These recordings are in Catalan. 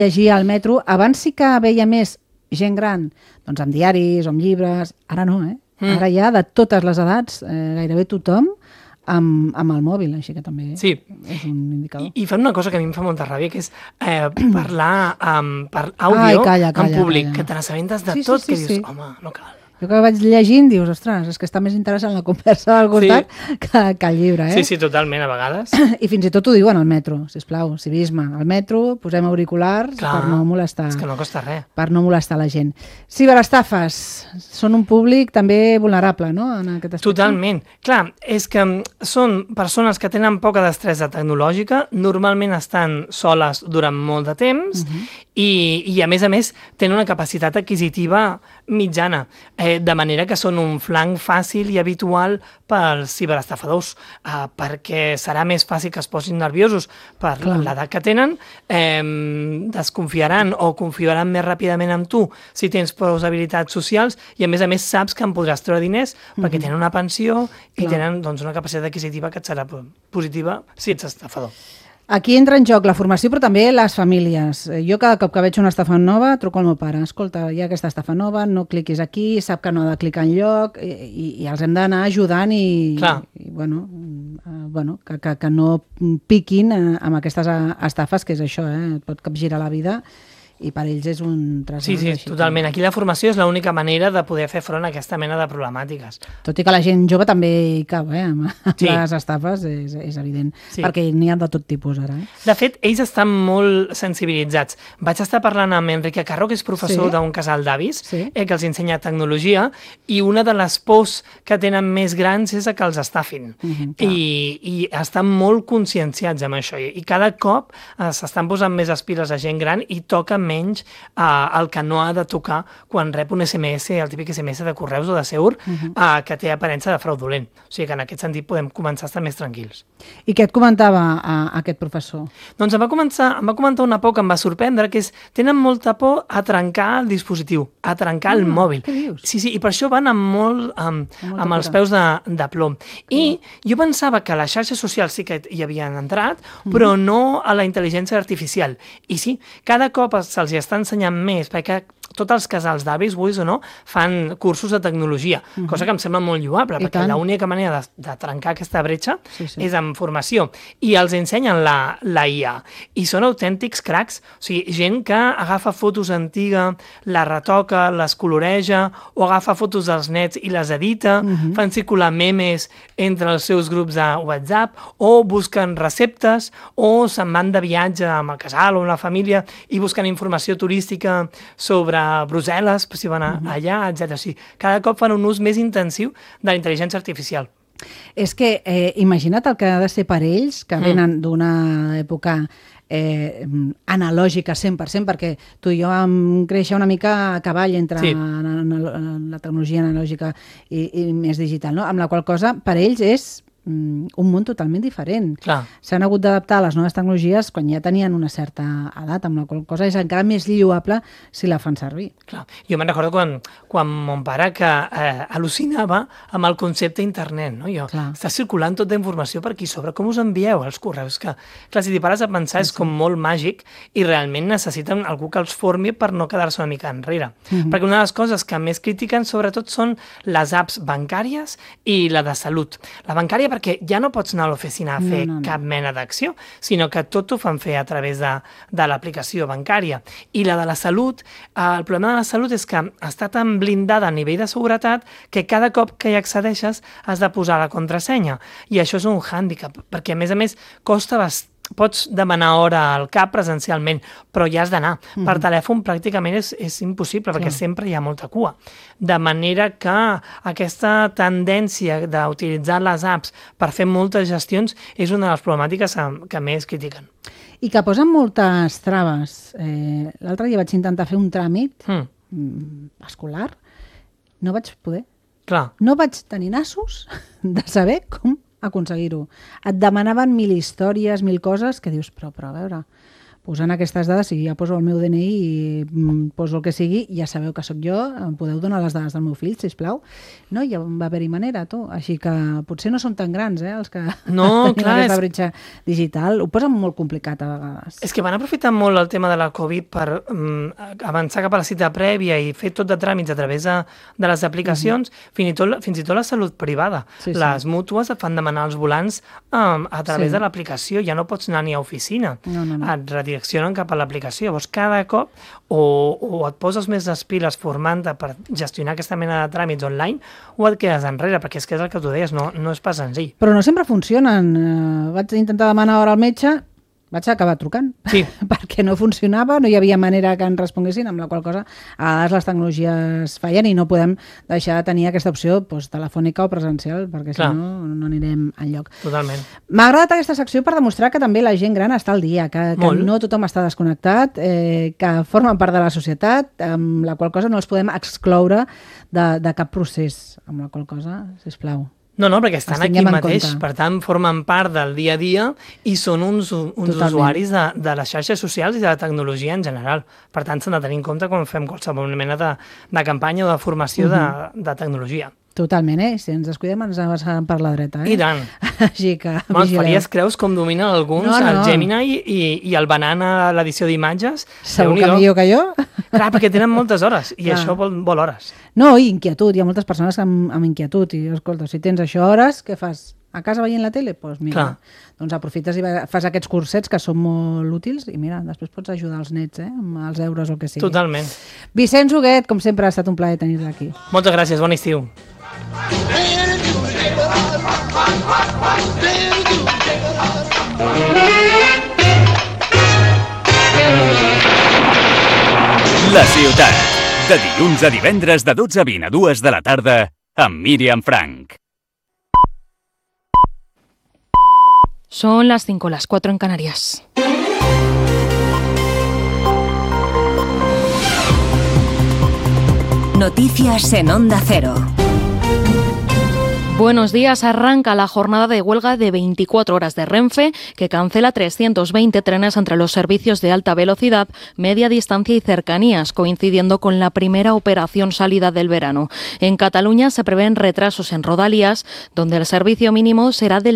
llegir al metro. Abans sí que veia més gent gran, doncs amb diaris o amb llibres. Ara no, eh? Ara hi ha de totes les edats, gairebé tothom, amb el mòbil, així que també és un indicador. I fan una cosa que a mi em fa molta ràbia, que és parlar per àudio en públic, que te n'assabentes de tot, que dius, home, no cal. Jo que vaig llegint, dius, ostres, és que està més interessant la conversa al costat que el llibre, eh? Sí, totalment, a vegades. I fins i tot ho diuen al metro, sisplau, civisme. Al metro posem auriculars per no molestar. És que no costa res. Per no molestar la gent. Ciberestafes són un públic també vulnerable, no? En aquest aspecte. Totalment. Clar, és que són persones que tenen poca destresa tecnològica, normalment estan soles durant molt de temps i a més, tenen una capacitat adquisitiva mitjana, de manera que són un flanc fàcil i habitual pels ciberestafadors, perquè serà més fàcil que es posin nerviosos per l'edat que tenen, desconfiaran o confiaran més ràpidament en tu si tens prou habilitats socials i a més saps que en podràs treure diners perquè tenen una pensió i tenen una capacitat adquisitiva que et serà positiva si ets estafador. Aquí entra en joc la formació, però també les famílies. Jo cada cop que veig una estafa nova truco al meu pare. Escolta, hi ha aquesta estafa nova, no cliquis aquí, sap que no ha de clicar enlloc i els hem d'anar ajudant i que no piquin amb aquestes estafes, que és això, et pot capgirar la vida. I per ells és un tresor. Sí, totalment. Aquí la formació és l'única manera de poder fer front a aquesta mena de problemàtiques. Tot i que la gent jove també hi cau, amb les estafes, és evident, perquè n'hi ha de tot tipus ara. De fet, ells estan molt sensibilitzats. Vaig estar parlant amb Enrique Carro, que és professor d'un casal d'avis, que els ensenya tecnologia, i una de les pors que tenen més grans és que els estafin. I estan molt conscienciats amb això. I cada cop s'estan posant més les piles a gent gran i toca menys el que no ha de tocar quan rep un SMS, el típic SMS de correus o de Seur, que té aparença de fraudulent. O sigui que en aquest sentit podem començar a estar més tranquils. I què et comentava aquest professor? Doncs em va comentar una por que em va sorprendre, que és, tenen molta por a trencar el dispositiu, a trencar el mòbil. Què dius? Sí, i per això van amb els peus de plom. I jo pensava que les xarxes socials sí que hi havien entrat, però no a la intel·ligència artificial. I sí, cada cop se'ls està ensenyant més, perquè tots els casals d'avis, vulguis o no, fan cursos de tecnologia, cosa que em sembla molt lloable, perquè l'única manera de trencar aquesta bretxa és amb formació. I els ensenyen la IA. I són autèntics cracs. O sigui, gent que agafa fotos antigues, les retoca, les coloreja, o agafa fotos dels nets i les edita, fan circular memes entre els seus grups de WhatsApp, o busquen receptes, o se'n van de viatge amb el casal o amb la família i busquen informació turística sobre Brussel·les, si van allà, etc. O sigui, cada cop fan un ús més intensiu de la intel·ligència artificial. És que imagina't el que ha de ser per ells, que venen d'una època analògica 100%, perquè tu i jo vam créixer una mica a cavall entre la tecnologia analògica i més digital, no? Amb la qual cosa per ells és un món totalment diferent. S'han hagut d'adaptar a les noves tecnologies quan ja tenien una certa edat, amb la qual cosa és encara més lloable si la fan servir. Jo me'n recordo quan mon pare que al·lucinava amb el concepte internet, no? Està circulant tota informació per aquí sobre, com us envieu els correus? Que, clar, si t'hi pares a pensar és com molt màgic i realment necessiten algú que els formi per no quedar-se una mica enrere. Perquè una de les coses que més critiquen sobretot són les apps bancàries i la de salut. La bancària perquè ja no pots anar a l'oficina a fer cap mena d'acció, sinó que tot ho fan fer a través de l'aplicació bancària. I la de la salut, el problema de la salut és que està tan blindada a nivell de seguretat que cada cop que hi accedeixes has de posar la contrasenya. I això és un hàndicap, perquè a més costa bastant. Pots demanar hora al CAP presencialment, però ja has d'anar. Per telèfon pràcticament és impossible, perquè sempre hi ha molta cua. De manera que aquesta tendència d'utilitzar les apps per fer moltes gestions és una de les problemàtiques que més critiquen. I que posen moltes traves. L'altre dia vaig intentar fer un tràmit escolar, no vaig poder. No vaig tenir nassos de saber com aconseguir-ho. Et demanaven 1000 històries, 1000 coses, que dius, però a veure, posant aquestes dades, si ja poso el meu DNI i poso el que sigui, ja sabeu que sóc jo, em podeu donar les dades del meu fill, sisplau. No, ja va haver-hi manera, tu. Així que potser no són tan grans, els que no, tenim aquesta bretxa digital. Ho posen molt complicat a vegades. És que van aprofitar molt el tema de la Covid per avançar cap a la cita prèvia i fer tot de tràmits a través de les aplicacions, fins i tot la salut privada. Sí, les mútues et fan demanar els volants a través de l'aplicació, ja no pots anar ni a oficina. No. Et redireccionen cap a l'aplicació. Llavors, cada cop o et poses més les piles formant-te per gestionar aquesta mena de tràmits online o et quedes enrere, perquè és que és el que tu deies, no és pas senzill. Però no sempre funcionen. Vaig intentar demanar hora al metge, vaig acabar trucant, sí. perquè no funcionava, no hi havia manera que ens responguessin, amb la qual cosa a vegades les tecnologies fallen i no podem deixar de tenir aquesta opció telefònica o presencial, perquè si no anirem enlloc. Totalment. M'ha agradat aquesta secció per demostrar que també la gent gran està al dia, que no tothom està desconnectat, que formen part de la societat, amb la qual cosa no els podem excloure de cap procés, amb la qual cosa, sisplau. No, perquè estan aquí mateix, per tant, formen part del dia a dia i són uns usuaris de les xarxes socials i de la tecnologia en general. Per tant, s'han de tenir en compte quan fem qualsevol mena de campanya o de formació de tecnologia. Totalment, Si ens descuidem ens avançaran per la dreta, I tant. Així que vigileu. Faries creus com dominen alguns, el Gemini i el Banana a l'edició d'imatges? Segur que millor que jo. Clar, perquè tenen moltes hores i això vol hores. No, i inquietud, hi ha moltes persones amb inquietud i, escolta, si tens això hores, què fas? A casa veient la tele? Doncs mira, doncs aprofites i fas aquests cursets que són molt útils i mira, després pots ajudar els nets, amb els euros o el que sigui. Totalment. Vicenç Huguet, com sempre, ha estat un plaer tenir-te aquí. Moltes gràcies, bon estiu. La ciutat, de dilluns a divendres de 12 a 20 a 2 de la tarda, amb Míriam Frank. Son las 5, las 4 en Canarias. Noticias en Onda Cero. Buenos días. Arranca la jornada de huelga de 24 horas de Renfe, que cancela 320 trenes entre los servicios de alta velocidad, media distancia y cercanías, coincidiendo con la primera operación salida del verano. En Cataluña se prevén retrasos en Rodalies, donde el servicio mínimo será del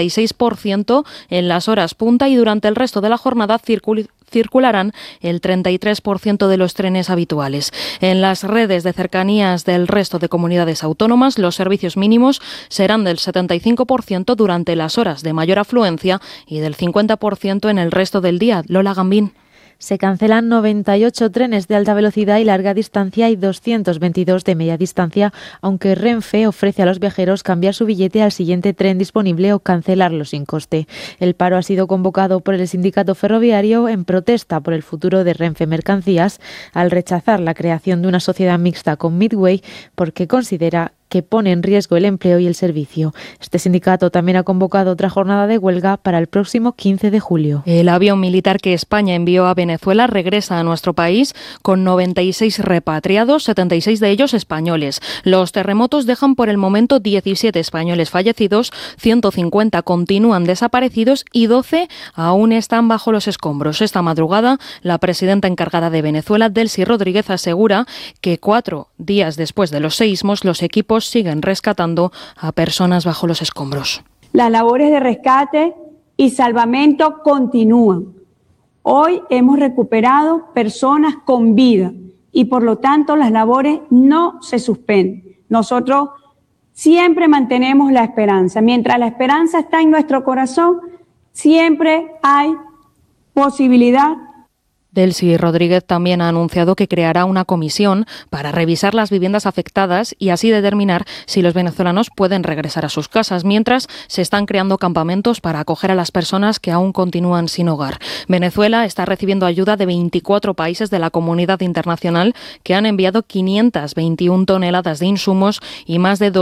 66% en las horas punta y durante el resto de la jornada circularán el 33% de los trenes habituales. En las redes de cercanías del resto de comunidades autónomas, los servicios mínimos serán del 75% durante las horas de mayor afluencia y del 50% en el resto del día. Lola Gambín. Se cancelan 98 trenes de alta velocidad y larga distancia y 222 de media distancia, aunque Renfe ofrece a los viajeros cambiar su billete al siguiente tren disponible o cancelarlo sin coste. El paro ha sido convocado por el sindicato ferroviario en protesta por el futuro de Renfe Mercancías, al rechazar la creación de una sociedad mixta con Midway, porque considera que pone en riesgo el empleo y el servicio. Este sindicato también ha convocado otra jornada de huelga para el próximo 15 de julio. El avión militar que España envió a Venezuela regresa a nuestro país con 96 repatriados, 76 de ellos españoles. Los terremotos dejan por el momento 17 españoles fallecidos, 150 continúan desaparecidos y 12 aún están bajo los escombros. Esta madrugada, la presidenta encargada de Venezuela, Delcy Rodríguez, asegura que 4 días después de los seísmos, los equipos siguen rescatando a personas bajo los escombros. Las labores de rescate y salvamento continúan. Hoy hemos recuperado personas con vida y por lo tanto las labores no se suspenden. Nosotros siempre mantenemos la esperanza. Mientras la esperanza está en nuestro corazón, siempre hay posibilidad. Delcy Rodríguez también ha anunciado que creará una comisión para revisar las viviendas afectadas y así determinar si los venezolanos pueden regresar a sus casas, mientras se están creando campamentos para acoger a las personas que aún continúan sin hogar. Venezuela está recibiendo ayuda de 24 países de la comunidad internacional que han enviado 521 toneladas de insumos y más de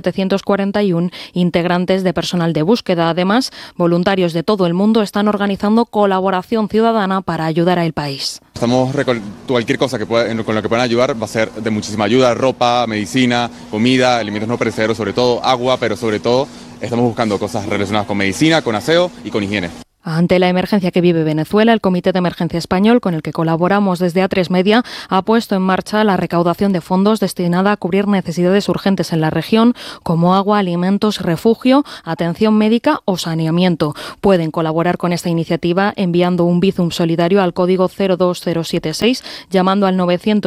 2.741 integrantes de personal de búsqueda. Además, voluntarios de todo el mundo están organizando colaboración ciudadana para ayudar al país. Estamos cualquier cosa con lo que puedan ayudar va a ser de muchísima ayuda: ropa, medicina, comida, alimentos no perecederos, sobre todo agua, pero sobre todo estamos buscando cosas relacionadas con medicina, con aseo y con higiene. Ante la emergencia que vive Venezuela, el Comité de Emergencia Español, con el que colaboramos desde A3 Media, ha puesto en marcha la recaudación de fondos destinada a cubrir necesidades urgentes en la región, como agua, alimentos, refugio, atención médica o saneamiento. Pueden colaborar con esta iniciativa enviando un Bizum solidario al código 02076, llamando al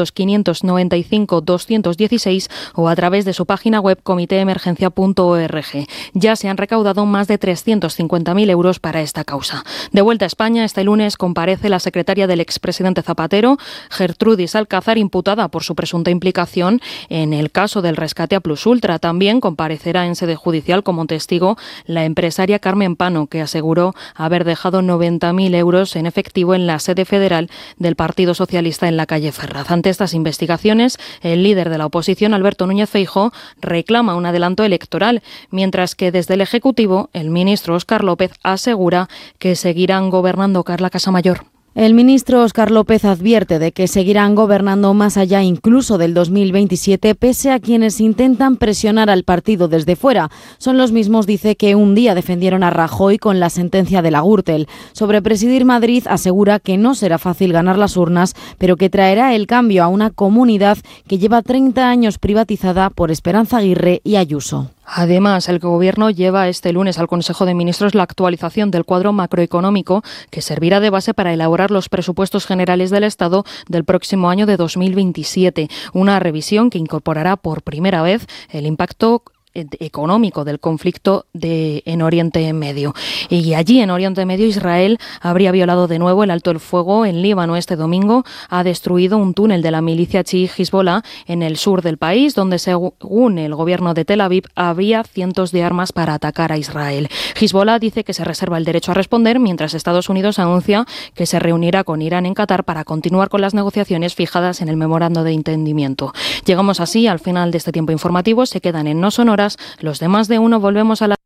900-595-216 o a través de su página web comiteemergencia.org. Ya se han recaudado más de 350.000 euros para esta causa. De vuelta a España, este lunes comparece la secretaria del expresidente Zapatero, Gertrudis Alcázar, imputada por su presunta implicación en el caso del rescate a Plus Ultra. También comparecerá en sede judicial como testigo la empresaria Carmen Pano, que aseguró haber dejado 90.000 euros en efectivo en la sede federal del Partido Socialista en la calle Ferraz. Ante estas investigaciones, el líder de la oposición, Alberto Núñez Feijóo, reclama un adelanto electoral, mientras que desde el Ejecutivo, el ministro Óscar López asegura que seguirán gobernando. Carla Casamayor. El ministro Óscar López advierte de que seguirán gobernando más allá incluso del 2027, pese a quienes intentan presionar al partido desde fuera. Son los mismos, dice, que un día defendieron a Rajoy con la sentencia de la Gürtel. Sobre presidir Madrid, asegura que no será fácil ganar las urnas, pero que traerá el cambio a una comunidad que lleva 30 años privatizada por Esperanza Aguirre y Ayuso. Además, el Gobierno lleva este lunes al Consejo de Ministros la actualización del cuadro macroeconómico que servirá de base para elaborar los presupuestos generales del Estado del próximo año de 2027. Una revisión que incorporará por primera vez el impacto económico del conflicto en Oriente Medio. Y allí, en Oriente Medio, Israel habría violado de nuevo el alto el fuego en Líbano. Este domingo ha destruido un túnel de la milicia chií Hezbollah en el sur del país, donde, según el gobierno de Tel Aviv, había cientos de armas para atacar a Israel. Hezbollah dice que se reserva el derecho a responder, mientras Estados Unidos anuncia que se reunirá con Irán en Qatar para continuar con las negociaciones fijadas en el memorando de entendimiento. Llegamos así al final de este tiempo informativo. Se quedan en No Sonoras. Los demás de uno volvemos a la...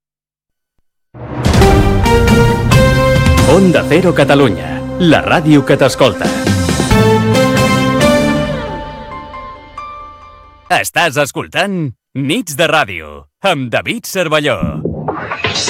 Onda Cero Catalunya, la ràdio que t'escolta. Estàs escoltant Nits de Ràdio, amb David Cervelló.